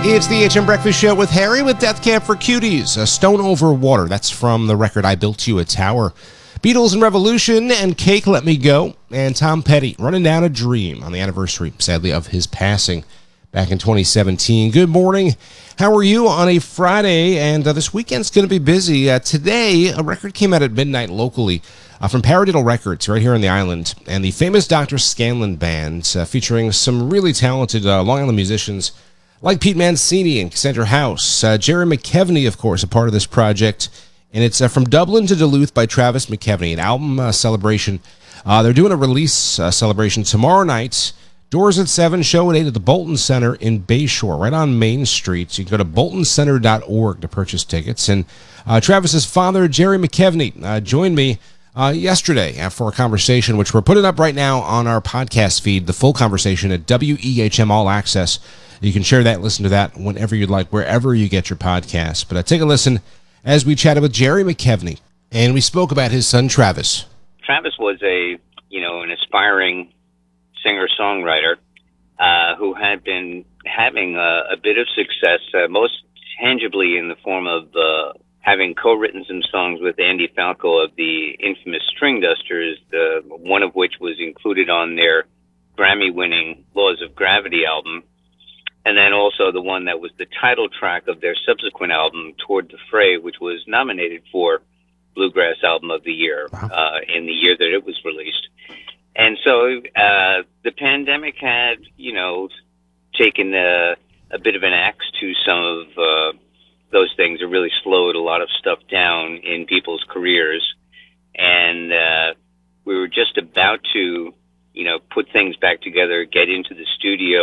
It's the HM Breakfast Show with Harry with Death Camp for Cuties. A Stone Over Water. That's from the record I Built You a Tower. Beatles and Revolution and Cake Let Me Go. And Tom Petty, Running Down a Dream on the anniversary, sadly, of his passing back in 2017. Good morning. How are you on a Friday? And this weekend's going to be busy. Today, a record came out at midnight locally from Paradiddle Records right here on the island. And the famous Dr. Scanlon Band featuring some really talented Long Island musicians like Pete Mancini and Cassandra House. Jerry McKevney, of course, a part of this project. And it's From Dublin to Duluth by Travis McKevney, an album celebration. They're doing a release celebration tomorrow night. Doors at 7, show at 8 at the Bolton Center in Bayshore, right on Main Street. So you can go to boltoncenter.org to purchase tickets. And Travis's father, Jerry McKevney, joined me yesterday for a conversation, which we're putting up right now on our podcast feed, the full conversation at WEHM All Access. You can share that, listen to that whenever you'd like, wherever you get your podcasts. But take a listen as we chatted with Jerry McKevney, and we spoke about his son, Travis. Travis was an aspiring singer-songwriter who had been having a bit of success, most tangibly in the form of having co-written some songs with Andy Falco of the infamous String Dusters, one of which was included on their Grammy-winning Laws of Gravity album. And then also the one that was the title track of their subsequent album, Toward the Fray, which was nominated for Bluegrass Album of the Year in the year that it was released. And so the pandemic had, taken a bit of an axe to some of those things. It really slowed a lot of stuff down in people's careers. And we were just about to, put things back together, get into the studio,